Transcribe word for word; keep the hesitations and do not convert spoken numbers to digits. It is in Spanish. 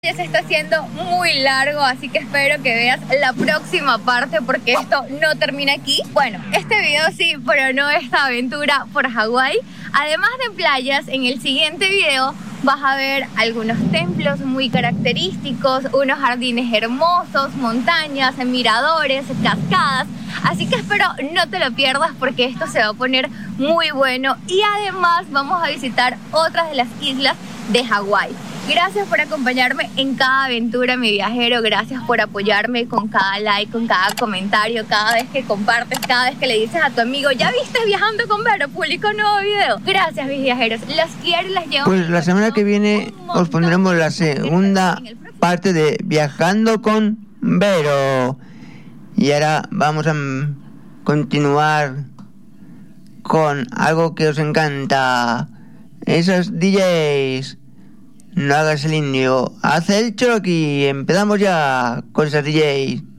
Ya se está haciendo muy largo, así que espero que veas la próxima parte porque esto no termina aquí. Bueno, este video sí, pero no esta aventura por Hawái. Además de playas, en el siguiente video vas a ver algunos templos muy característicos, unos jardines hermosos, montañas, miradores, cascadas. Así que espero no te lo pierdas porque esto se va a poner muy bueno. Y además vamos a visitar otras de las islas de Hawái. Gracias por acompañarme en cada aventura, mi viajero. Gracias por apoyarme con cada like, con cada comentario, cada vez que compartes, cada vez que le dices a tu amigo, ¿ya viste Viajando con Vero? Publicó un nuevo video. Gracias, mis viajeros. Los quiero y las llevo. Pues la semana que viene os pondremos la segunda parte de Viajando con Vero. Y ahora vamos a continuar con algo que os encanta. Esos D Js. No hagas el indio, haz el Cherokee. Empezamos ya con esos D Js.